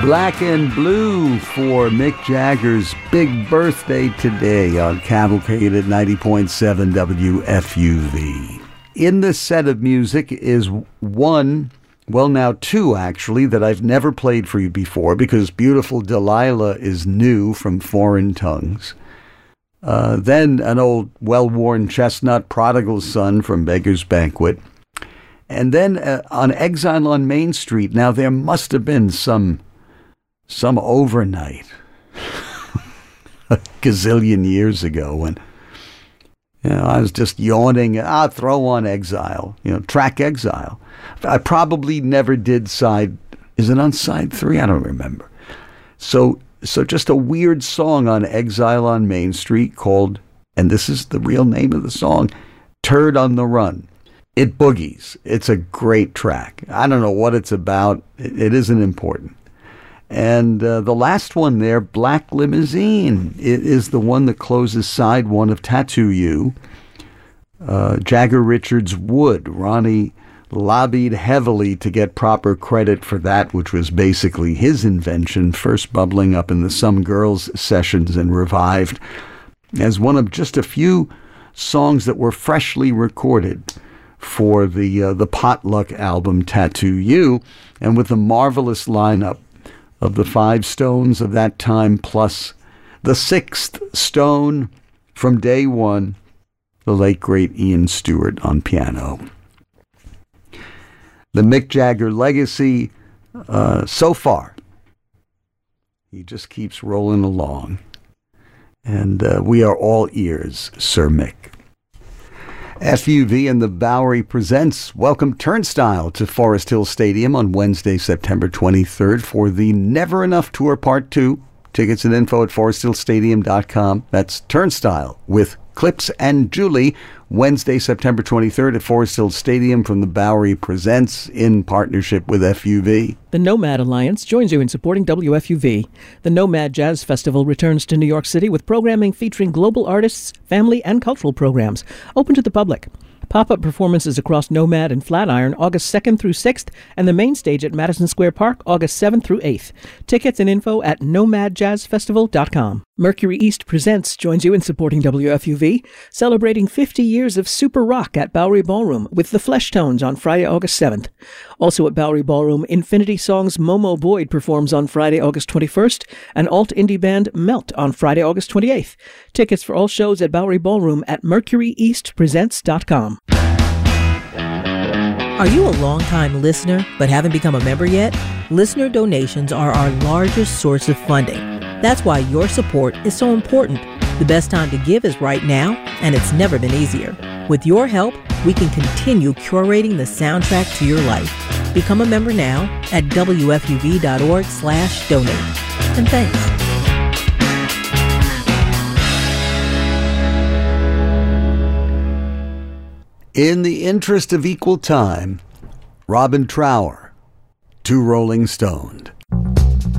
Black and Blue for Mick Jagger's big birthday today on Cavalcade at 90.7 WFUV. In this set of music is two actually, that I've never played for you before because Beautiful Delilah is new from Foreign Tongues. Then an old well-worn chestnut, Prodigal Son from Beggar's Banquet. And then on Exile on Main Street, now there must have been some overnight a gazillion years ago when I was just yawning. I'll throw on Exile, track Exile. I probably never did side. Is it on side 3? I don't remember. So just a weird song on Exile on Main Street called, and this is the real name of the song, Turd on the Run. It boogies. It's a great track. I don't know what it's about. It isn't important. And the last one there, Black Limousine, it is the one that closes side 1 of Tattoo You. Jagger Richards Wood. Ronnie lobbied heavily to get proper credit for that, which was basically his invention, first bubbling up in the Some Girls sessions and revived as one of just a few songs that were freshly recorded for the Potluck album Tattoo You, and with a marvelous lineup of the 5 Stones of that time, plus the 6th Stone from day one, the late great Ian Stewart on piano. The Mick Jagger legacy, so far, he just keeps rolling along. And we are all ears, Sir Mick. FUV and the Bowery presents Welcome Turnstile to Forest Hill Stadium on Wednesday, September 23rd for the Never Enough Tour Part 2. Tickets and info at foresthillstadium.com. That's Turnstile with Clips and Julie. Wednesday, September 23rd at Forest Hill Stadium from the Bowery presents in partnership with FUV. The Nomad Alliance joins you in supporting WFUV. The Nomad Jazz Festival returns to New York City with programming featuring global artists, family, and cultural programs, open to the public. Pop-up performances across Nomad and Flatiron August 2nd through 6th, and the main stage at Madison Square Park August 7th through 8th. Tickets and info at nomadjazzfestival.com. Mercury East Presents joins you in supporting WFUV, celebrating 50 years of super rock at Bowery Ballroom with the Fleshtones on Friday, August 7th. Also at Bowery Ballroom, Infinity Songs' Momo Boyd performs on Friday, August 21st, and alt indie band Melt on Friday, August 28th. Tickets for all shows at Bowery Ballroom at mercuryeastpresents.com. Are you a long-time listener but haven't become a member yet? Listener donations are our largest source of funding. That's why your support is so important. The best time to give is right now, and it's never been easier. With your help, we can continue curating the soundtrack to your life. Become a member now at wfuv.org/donate. And thanks. In the interest of equal time, Robin Trower, Too Rolling Stoned.